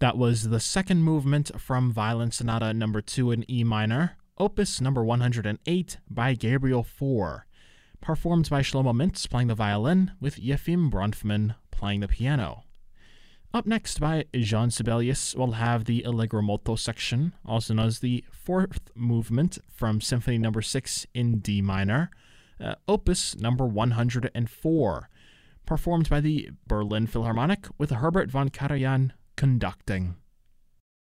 That was the second movement from Violin Sonata number 2 in E minor, opus number 108 by Gabriel Fauré, performed by Shlomo Mintz playing the violin with Yefim Bronfman playing the piano. Up next by Jean Sibelius, we'll have the Allegro molto section, also known as the fourth movement from Symphony number 6 in D minor, opus number 104, performed by the Berlin Philharmonic with Herbert von Karajan conducting.